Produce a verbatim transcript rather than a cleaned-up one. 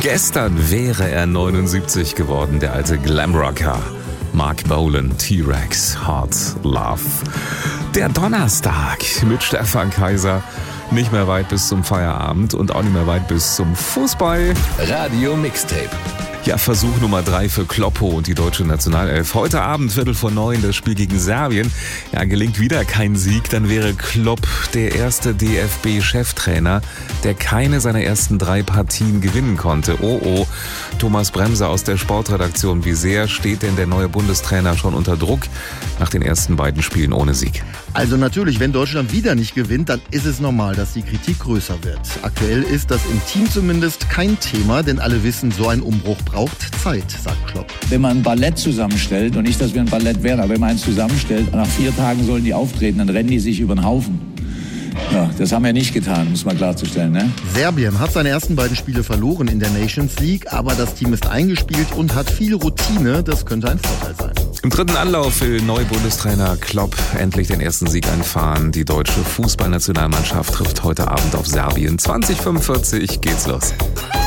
Gestern wäre er neunundsiebzig geworden, der alte Glamrocker. Mark Bolan, T-Rex, Hard Love. Der Donnerstag mit Stefan Kaiser. Nicht mehr weit bis zum Feierabend und auch nicht mehr weit bis zum Fußball. Radio Mixtape. Ja, Versuch Nummer drei für Kloppo und die deutsche Nationalelf. Heute Abend, Viertel vor neun, das Spiel gegen Serbien. Ja, gelingt wieder kein Sieg, dann wäre Klopp der erste D F B-Cheftrainer, der keine seiner ersten drei Partien gewinnen konnte. Oh oh, Thomas Bremser aus der Sportredaktion. Wie sehr steht denn der neue Bundestrainer schon unter Druck nach den ersten beiden Spielen ohne Sieg? Also natürlich, wenn Deutschland wieder nicht gewinnt, dann ist es normal, dass die Kritik größer wird. Aktuell ist das im Team zumindest kein Thema, denn alle wissen, so ein Umbruch braucht Zeit, sagt Klopp. Wenn man ein Ballett zusammenstellt, und nicht, dass wir ein Ballett wären, aber wenn man eins zusammenstellt, nach vier Tagen sollen die auftreten, dann rennen die sich über den Haufen. Ja, das haben wir nicht getan, muss man klarzustellen, ne? Serbien hat seine ersten beiden Spiele verloren in der Nations League, aber das Team ist eingespielt und hat viel Routine. Das könnte ein Vorteil sein. Im dritten Anlauf will neue Bundestrainer Klopp endlich den ersten Sieg einfahren. Die deutsche Fußballnationalmannschaft trifft heute Abend auf Serbien. zwanzig Uhr fünfundvierzig geht's los.